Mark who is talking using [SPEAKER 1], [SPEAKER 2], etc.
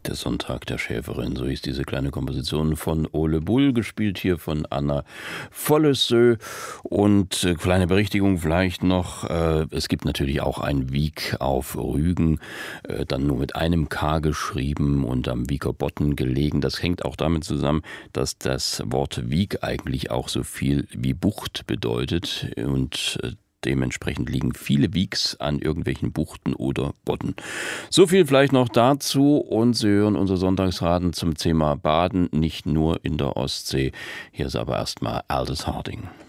[SPEAKER 1] Der Sonntag der Schäferin, so hieß diese kleine Komposition von Ole Bull, gespielt hier von Anna Follesö. Und kleine Berichtigung vielleicht noch, es gibt natürlich auch ein Wiek auf Rügen, dann nur mit einem K geschrieben und am Wieker Bodden gelegen. Das hängt auch damit zusammen, dass das Wort Wiek eigentlich auch so viel wie Bucht bedeutet und dementsprechend liegen viele Wieks an irgendwelchen Buchten oder Bodden. So viel vielleicht noch dazu und Sie hören unser Sonntagsraten zum Thema Baden, nicht nur in der Ostsee. Hier ist aber erstmal Aldous Harding.